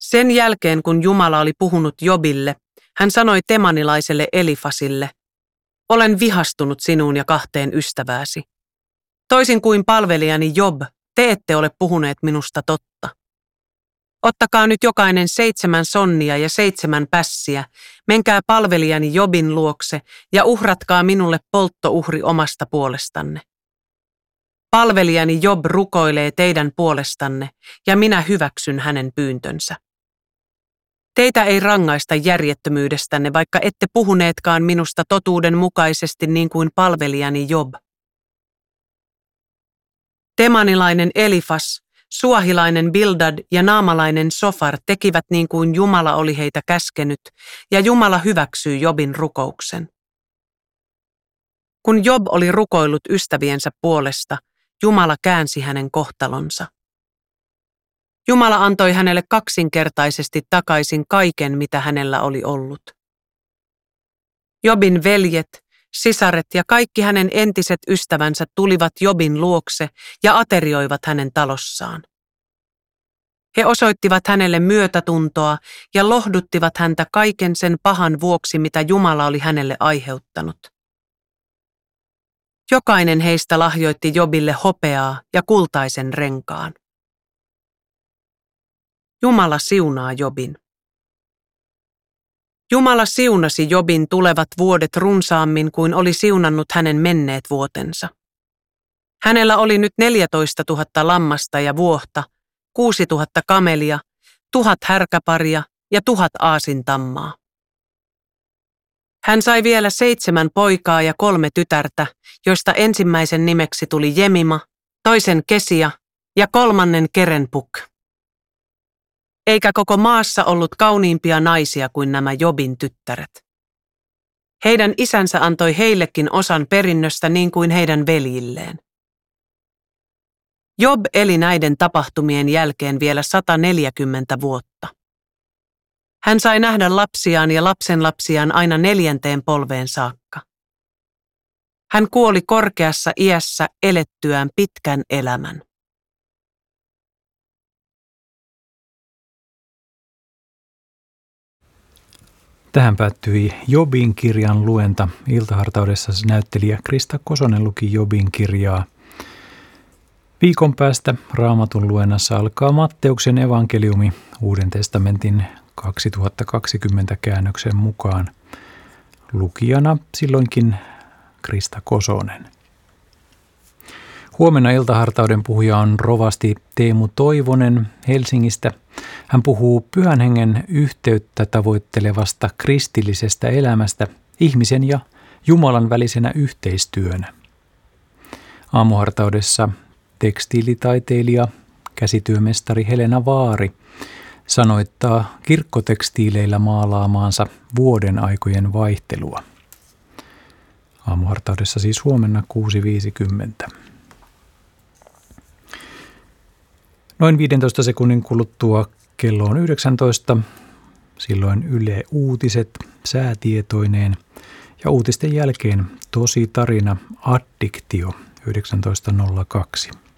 Sen jälkeen, kun Jumala oli puhunut Jobille, hän sanoi temanilaiselle Elifasille, olen vihastunut sinuun ja 2 ystävääsi. Toisin kuin palvelijani Job, te ette ole puhuneet minusta totta. Ottakaa nyt jokainen 7 sonnia ja 7 pässiä, menkää palvelijani Jobin luokse ja uhratkaa minulle polttouhri omasta puolestanne. Palvelijani Job rukoilee teidän puolestanne ja minä hyväksyn hänen pyyntönsä. Teitä ei rangaista järjettömyydestänne, vaikka ette puhuneetkaan minusta totuuden mukaisesti niin kuin palvelijani Job. Temanilainen Elifas, suahilainen Bildad ja naamalainen Sofar tekivät niin kuin Jumala oli heitä käskenyt, ja Jumala hyväksyi Jobin rukouksen. Kun Job oli rukoillut ystäviensä puolesta, Jumala käänsi hänen kohtalonsa. Jumala antoi hänelle 2-kertaisesti takaisin kaiken, mitä hänellä oli ollut. Jobin veljet, sisaret ja kaikki hänen entiset ystävänsä tulivat Jobin luokse ja aterioivat hänen talossaan. He osoittivat hänelle myötätuntoa ja lohduttivat häntä kaiken sen pahan vuoksi, mitä Jumala oli hänelle aiheuttanut. Jokainen heistä lahjoitti Jobille hopeaa ja kultaisen renkaan. Jumala siunaa Jobin. Jumala siunasi Jobin tulevat vuodet runsaammin kuin oli siunannut hänen menneet vuotensa. Hänellä oli nyt 14 000 lammasta ja vuohta, 6 000 kamelia, 1000 härkäparia ja 1000 aasintammaa. Hän sai vielä 7 poikaa ja 3 tytärtä, joista ensimmäisen nimeksi tuli Jemima, toisen Kesia ja 3. Kerenpuk. Eikä koko maassa ollut kauniimpia naisia kuin nämä Jobin tyttäret. Heidän isänsä antoi heillekin osan perinnöstä niin kuin heidän veljilleen. Job eli näiden tapahtumien jälkeen vielä 140 vuotta. Hän sai nähdä lapsiaan ja lapsenlapsiaan aina 4. polveen saakka. Hän kuoli korkeassa iässä elettyään pitkän elämän. Tähän päättyi Jobin kirjan luenta. Iltahartaudessa näyttelijä Krista Kosonen luki Jobin kirjaa. Viikon päästä Raamatun luennassa alkaa Matteuksen evankeliumi Uuden testamentin 2020 käännöksen mukaan. Lukijana silloinkin Krista Kosonen. Huomenna iltahartauden puhuja on rovasti Teemu Toivonen Helsingistä. Hän puhuu Pyhän Hengen yhteyttä tavoittelevasta kristillisestä elämästä ihmisen ja Jumalan välisenä yhteistyönä. Aamuhartaudessa tekstiilitaiteilija, käsityömestari Helena Vaari sanoittaa kirkkotekstiileillä maalaamaansa vuoden aikojen vaihtelua. Aamuhartaudessa siis huomenna 6.50. Noin 15 sekunnin kuluttua kello on 19, silloin Yle Uutiset säätietoineen ja uutisten jälkeen tosi tarina Addiktio 19.02.